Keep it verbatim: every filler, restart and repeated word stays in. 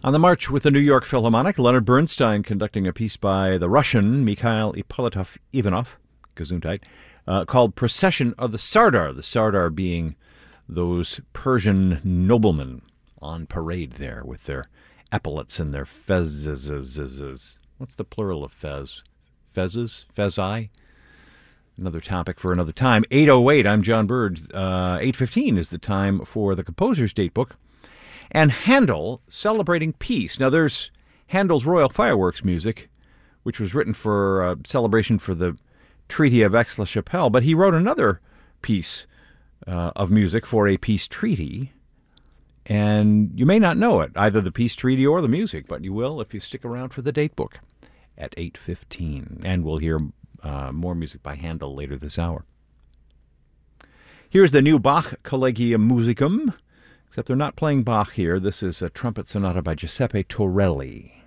On the march with the New York Philharmonic, Leonard Bernstein conducting a piece by the Russian Mikhail Ippolitov Ivanov, Gesundheit, uh, called Procession of the Sardar, the Sardar being those Persian noblemen on parade there with their epaulets and their fezzes. What's the plural of fez? Fezzes? Fezzi? Another topic for another time. eight oh eight, I'm John Bird. Uh, eight fifteen is the time for the Composer's Datebook. And Handel celebrating peace. Now, there's Handel's Royal Fireworks music, which was written for a celebration for the Treaty of Aix-la-Chapelle, but he wrote another piece uh, of music for a peace treaty, and you may not know it, either the peace treaty or the music, but you will if you stick around for the Datebook at eight fifteen, and we'll hear uh, more music by Handel later this hour. Here's the new Bach Collegium Musicum. Except they're not playing Bach here. This is a trumpet sonata by Giuseppe Torelli.